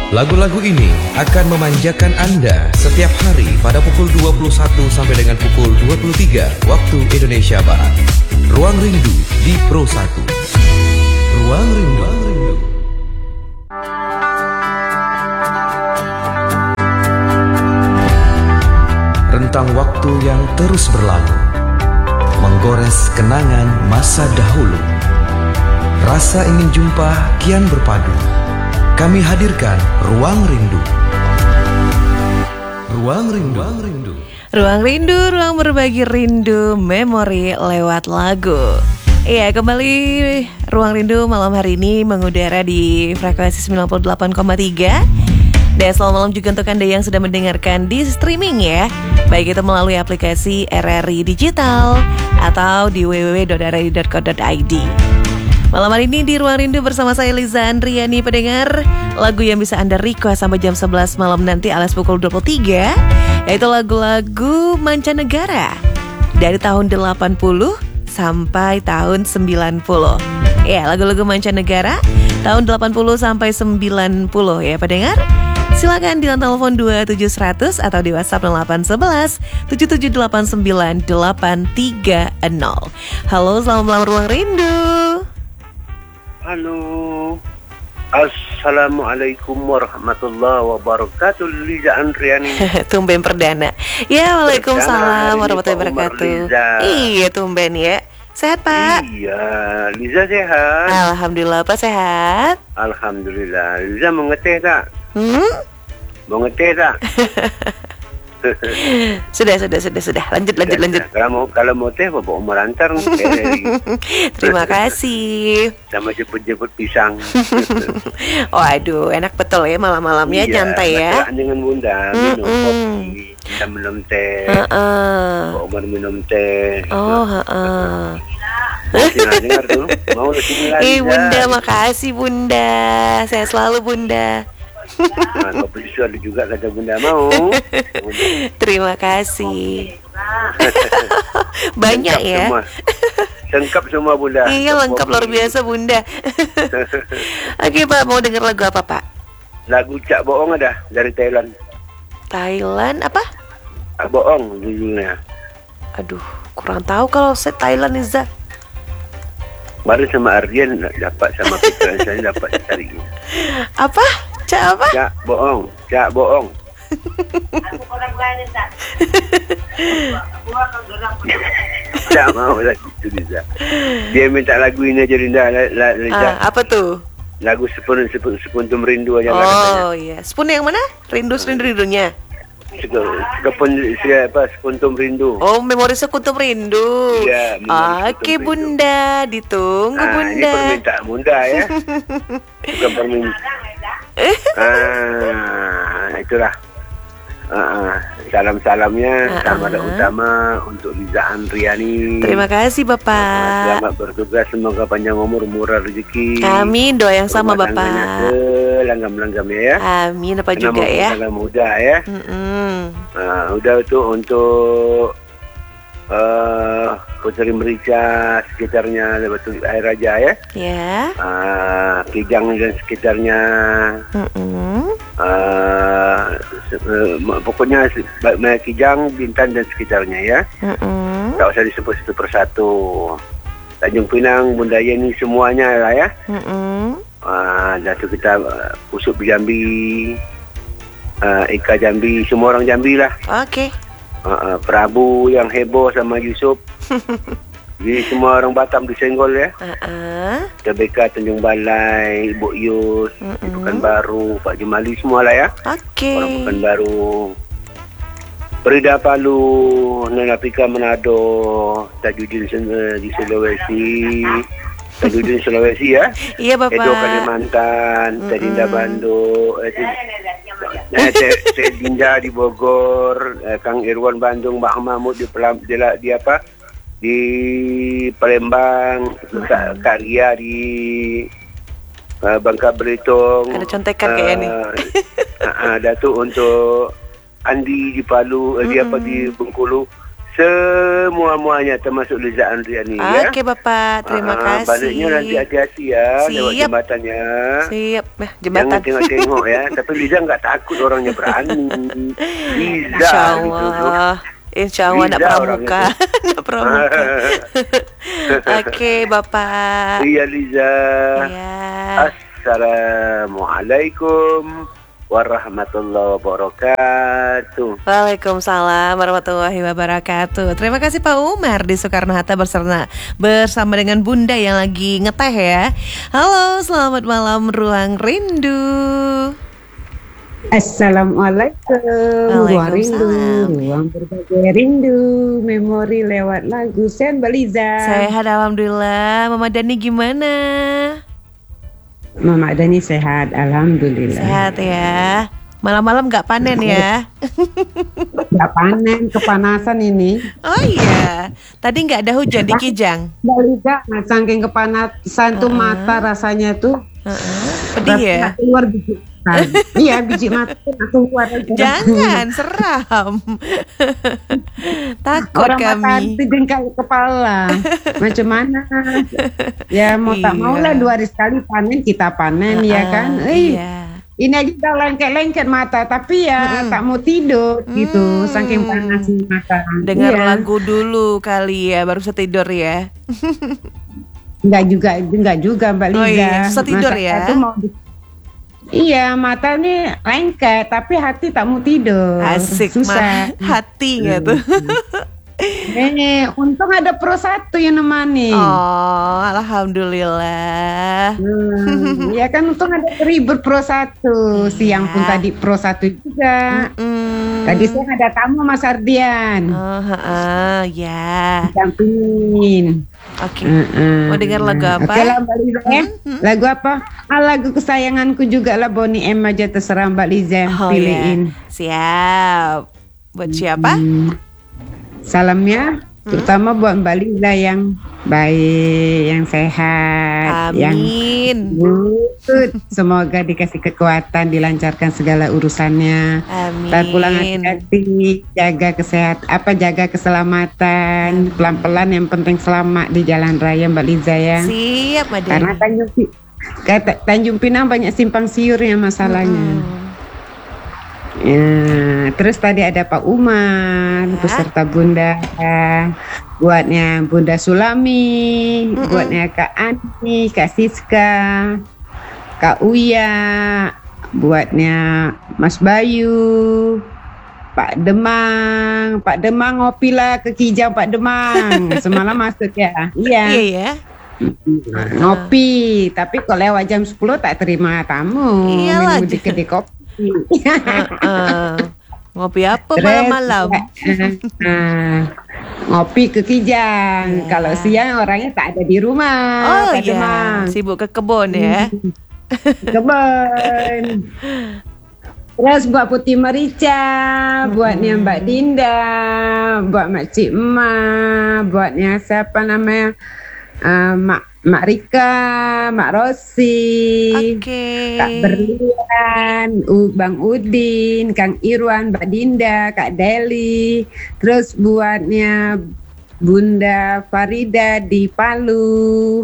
Lagu-lagu ini akan memanjakan Anda setiap hari pada pukul 21 sampai dengan pukul 23 waktu Indonesia Barat. Ruang Rindu di Pro 1. Ruang Rindu. Rentang waktu yang terus berlalu, menggores kenangan masa dahulu. Rasa ingin jumpa kian berpadu. Kami hadirkan Ruang Rindu. Ruang Rindu. Ruang Rindu. Ruang Rindu, ruang berbagi rindu, memori lewat lagu. Iya, kembali Ruang Rindu malam hari ini mengudara di frekuensi 98,3. Dan selamat malam juga untuk Anda yang sudah mendengarkan di streaming ya. Baik itu melalui aplikasi RRI Digital atau di www.rri.co.id. Malam hari ini di Ruang Rindu bersama saya Liza Andriani, pendengar. Lagu yang bisa Anda request sampai jam 11 malam nanti alias pukul 23, yaitu lagu-lagu mancanegara dari tahun 80 sampai tahun 90. Ya, lagu-lagu mancanegara tahun 80 sampai 90 ya pendengar. Silakan di telepon 27100 atau di WhatsApp 0811 7789 830. Halo, selamat malam Ruang Rindu. Halo, Assalamualaikum warahmatullahi wabarakatuh. Liza Andriani. Tumben perdana. Ya, waalaikumsalam warahmatullahi wabarakatuh. Iya, tumben ya. Sehat Pak? Iya, Liza sehat. Alhamdulillah, Pak sehat. Alhamdulillah. Liza mau ngeteh tak? Mau ngeteh tak? Sudah. Lanjut. Kalau mau teh bawa Umar antar. Terima kasih. Sama jemput pisang. Waduh, enak betul ya malam-malamnya, nyantai ya. Dengan Bunda minum kopi, kita minum teh. Bawa Umar minum teh. Dengar tuh. Mau sini lagi. Bunda, makasih Bunda. Saya selalu Bunda. Nah, kopi susu ada juga kata Bunda mau. Terima kasih. Banyak lengkap ya. Lengkap semua Bunda. Iya, lengkap luar biasa Bunda. Oke Pak, mau dengar lagu apa Pak? Lagu Cak Boong ada dari Thailand. Thailand apa? Cak Boong judulnya. Aduh, kurang tahu kalau Thailand Iza. Baru sama Ardian dapat, sama Petra saya dapat cari. Apa? Cak apa? Cak Boong. Aku orang lain tak. Tak mau lagu itu Liza. Dia minta lagu ini aja Linda. Apa tuh? Lagu Sepuntum Rindu aja. Oh iya, Sepun yang mana? Rindunya. Sepuntum Rindu. Oh, memori Sepuntum Rindu. Ya, oke Bunda, ditunggu Bunda. Ini permintaan Bunda ya. Bukan permintaan. Itulah. Salam-salamnya selamat utama untuk Liza Andriani. Terima kasih Bapak. Selamat bertugas, semoga panjang umur, murah rezeki. Amin, doa yang sama Bapak. Langgam-langgam ya. Amin, apa juga ya. Karena muda ya. Udah itu untuk Putri Merica sekitarnya, Batu Air Raja ya. Ya. Kijang dan sekitarnya. Pokoknya Kijang, Bintan dan sekitarnya ya. Tak usah disebut satu persatu. Tanjung Pinang, Bunda Yeni semuanya lah ya. Datuk kita Usup Jambi, Eka Jambi, semua orang Jambi lah. Oke. Prabu yang heboh sama Yusuf. Jadi semua orang Batam disenggol ya. TBK Tanjung Balai, Ibu Yus, Pekanbaru, Pak Jemali semua lah ya. Oke. Orang Pekanbaru. Perida Palu, Nona Pika Manado, Tajudin di Sulawesi. Tajudin Sulawesi ya. Iya Bapak. Edo Kalimantan, Tedinda Bandung, Tedinda di Bogor, Kang Irwan Bandung, Mbak Mahmud di Palembang, Kak Ria di Bangka Belitung. Ada contekan kayaknya nih. Datuk untuk Andi di Palu, di Bengkulu. semua-muanya termasuk Liza Andriani ya. Oke Bapak, terima kasih. Baliknya nanti hati-hati ya lewat jembatannya. Siap, jembatan. Jangan tengok-tengok ya. Tapi Liza nggak takut, orangnya berani. Liza. Insya Allah. Insya Allah nak pramuka. Nak pramuka. Oke Bapak. Iya Liza. Iya. Assalamualaikum warahmatullahi wabarakatuh. Waalaikumsalam warahmatullahi wabarakatuh. Terima kasih Pak Umar di Soekarno-Hatta bersama dengan Bunda yang lagi ngeteh ya. Halo, selamat malam Ruang Rindu. Assalamualaikum. Ruang Rindu, ruang berbagi rindu, memori lewat lagu. Sehat Mbak Liza? Sehat alhamdulillah. Mama Dani gimana? Mama Dani sehat, alhamdulillah. Sehat ya. Malam-malam nggak panen ya? Nggak panen, kepanasan ini. Oh iya, tadi nggak ada hujan di Kijang. Mbak Liza, saking kepanasan tuh mata rasanya tuh pedih ya? Keluar biji mata. Iya, biji mata keluar. Jangan seram. Takut orang kami. Orang jengkal kepala. Macam mana? Ya mau tak mau lah 2 hari sekali panen, kita panen ya kan. Iya. Ini aja udah lengket-lengket mata, tapi ya tak mau tidur gitu, saking panas mata. Dengar lagu dulu kali ya, baru bisa tidur ya. Enggak juga Mbak Liza. Oh iya, susah tidur ya. Iya, mata nih lengket, tapi hati tak mau tidur. Asik, susah. Hati nggak tuh? Untung ada Pro 1 yang nemani. Oh, alhamdulillah. Ya kan untung ada Ribet Pro 1. Siang pun tadi Pro 1 juga. Tadi siang ada tamu Mas Ardian. Ya. Dampingin. Oke. Mau dengar lagu apa? Oke lah Mbak Liza ya. Lagu apa? Lagu kesayanganku juga lah, Bonnie M aja, terserah Mbak Liza pilihin. Ya. Siap. Buat siapa? Salamnya terutama buat Mbak Liza yang baik, yang sehat, Amin. yang good. Semoga dikasih kekuatan, dilancarkan segala urusannya. Amin. Ntar pulang hati-hati, jaga jaga keselamatan, pelan-pelan, yang penting selamat di jalan raya Mbak Liza ya. Siap, Madani. Karena Tanjung Pinang banyak simpang siurnya masalahnya. Ya, terus tadi ada Pak Umar beserta Bunda, buatnya Bunda Sulami, buatnya Kak Ani, Kak Siska, Kak Uya, buatnya Mas Bayu, Pak Demang ngopilah ke Kijang Pak Demang, semalam masuk ya. Iya. Ngopi, tapi kalau lewat jam 10 tak terima tamu. Iyalah, minum di kedai kopi. Ngopi apa malam-malam? Ngopi ke Kijang. Kalau siang orangnya tak ada di rumah. Oh iya, sibuk ke kebun ya. Kebun. Terus buat Putih Merica, buatnya Mbak Dinda, buat Makcik Emak, buatnya siapa namanya, Mak Rika, Mak Rosi, Kak Berlian, Bang Udin, Kang Irwan, Mbak Dinda, Kak Deli. Terus buatnya Bunda Farida di Palu,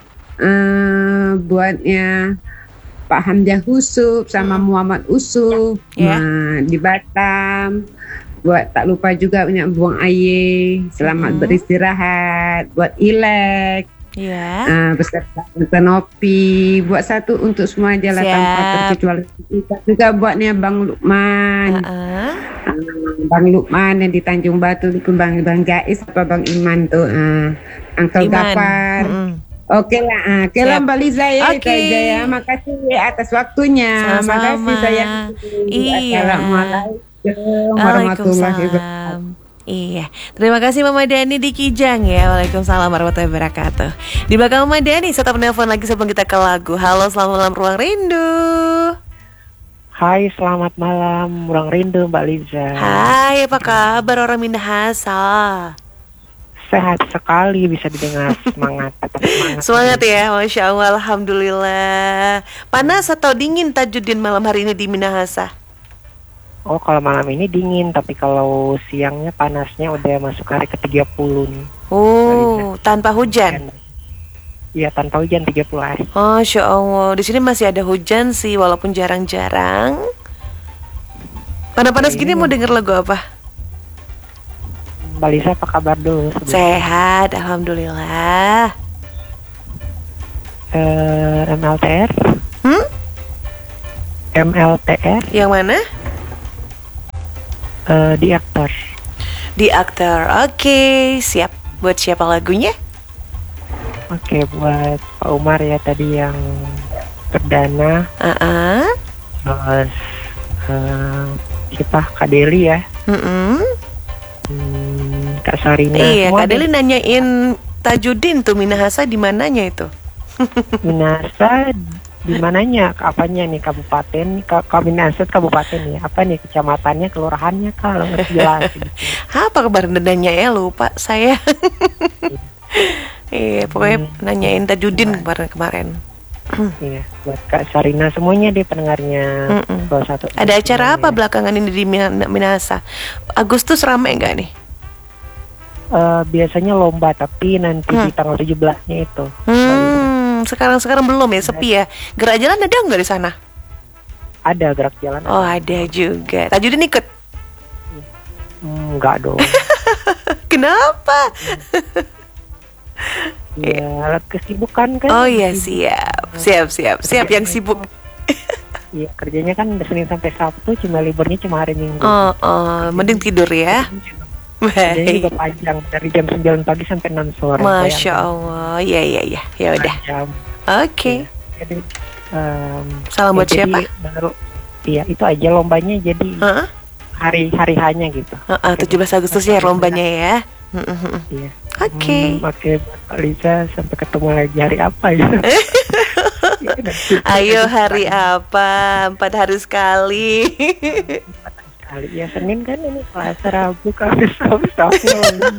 buatnya Pak Hamzah Husub sama Muhammad Usub di Batam. Buat tak lupa juga punya Buang Aye, selamat beristirahat. Buat Ilek, beserta Nopi, buat satu untuk semua aja lah tanpa terkecuali. Juga buatnya Bang Lukman, Bang Lukman yang di Tanjung Batu itu, Bang Jais apa Bang Iman tuh, Uncle Gafar. Oke lah, Mbak Liza ya, itu aja ya. Makasih atas waktunya. Makasih saya. Assalamualaikum warahmatullahi wabarakatuh. Iya, terima kasih Mama Dani di Kijang ya. Waalaikumsalam warahmatullahi wabarakatuh. Di belakang Mama Dani, saya tak menelpon lagi sebelum kita ke lagu. Halo, selamat malam Ruang Rindu. Hai, selamat malam Ruang Rindu Mbak Liza. Hai, apa kabar orang Minahasa? Sehat sekali, bisa didengar. Semangat. Semangat ya, Masya Allah, alhamdulillah. Panas atau dingin Tajudin malam hari ini di Minahasa? Oh, kalau malam ini dingin, tapi kalau siangnya panasnya udah masuk hari ke-30 nih. Oh, tanpa hujan? Iya, tanpa hujan 30 hari. Masya Allah, di sini masih ada hujan sih, walaupun jarang-jarang. Panas-panas gini mau denger lagu apa? Mbak Lisa, apa kabar dulu? Sehat, alhamdulillah. MLTR? MLTR? Yang mana? Di aktor. Di aktor, oke. Siap. Buat siapa lagunya? Oke, buat Pak Umar ya tadi yang perdana. Terus siapa? Kak Deli ya. Kak Sarina. Iya, Kak Deli nanyain Tajudin tuh Minahasa di mananya itu? Minahasa di mananya? Apanya nih, kabupaten? Minahasa kabupaten ya? Apa nih, kecamatannya, kelurahannya kalau nggak jelas gitu. Apa kabar dadanya ya, lupa saya. Iya, pokoknya nanyain Tajudin kemarin. Iya, buat Kak Sarina semuanya deh pendengarnya. Ada acara apa belakangan ini di Minahasa? Agustus rame nggak nih? Biasanya lomba, tapi nanti di tanggal 17-nya itu. Sekarang belum ya, sepi ya. Gerak jalan ada nggak di sana? Ada gerak jalan. Oh, ada juga. Tajudin ikut? Enggak dong. Kenapa? Ya, kesibukan kan. Oh iya, siap yang sibuk. Iya, kerjanya kan Senin sampai Sabtu, cuma liburnya cuma hari Minggu. Mending tidur ya. Jadi juga panjang dari jam 9 pagi sampai 6 sore. Masya Allah. Iya. Ya udah. Oke. Jadi salam buat siapa? Iya, itu aja lombanya, jadi hari hanya gitu. 17 Agustus ya lombanya ya. Iya. Oke. Oke, Mbak Lisa, sampai ketemu lagi hari apa ya? Ayo hari apa? 4 hari sekali. Ya, Senin kan ini, Selasa, Rabu, Kamis, Sabtu.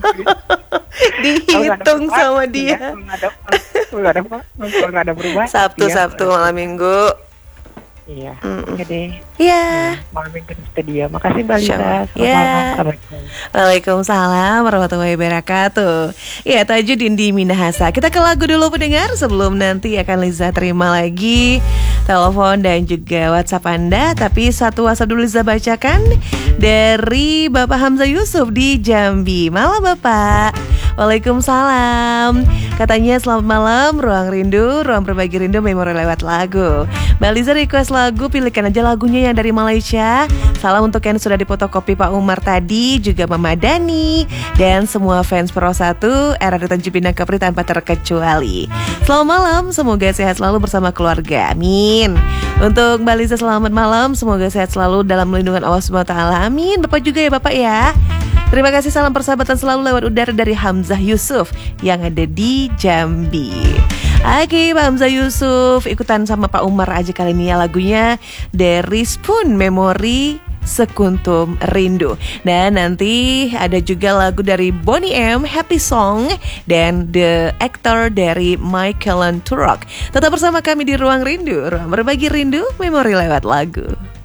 Dihitung sama dia. Kalau nggak ada perubahan. Sabtu malam Minggu. Iya. Oke deh. Iya. Malam Minggu di studio. Makasih Mbak Lisa. Waalaikumsalam warahmatullahi wabarakatuh. Ya, Tajudin di Minahasa. Kita ke lagu dulu pendengar, sebelum nanti akan Liza terima lagi telepon dan juga WhatsApp Anda. Tapi satu WhatsApp dulu Liza bacakan dari Bapak Hamzah Yusuf di Jambi. Malam Bapak. Waalaikumsalam. Katanya selamat malam, ruang rindu, ruang berbagi rindu memori lewat lagu. Mbak Liza request lagu, pilihkan aja lagunya yang dari Malaysia. Salam untuk yang sudah dipotokopi Pak Umar tadi, juga Mama Dani, dan semua fans Pro 1 RRI Tanjung Pinang Kepri tanpa terkecuali. Selamat malam, semoga sehat selalu bersama keluarga, amin. Untuk Mbak Liza selamat malam, semoga sehat selalu dalam lindungan Allah SWT, amin. Bapak juga ya Bapak ya. Terima kasih, salam persahabatan selalu lewat udara dari Hamzah Yusuf yang ada di Jambi. Oke, Pak Hamzah Yusuf, ikutan sama Pak Umar aja kali ini ya lagunya dari Spoon Memori Sekuntum Rindu. Dan nanti ada juga lagu dari Bonnie M, Happy Song, dan The Actor dari Michael Turok. Tetap bersama kami di Ruang Rindu, ruang berbagi rindu, memori lewat lagu.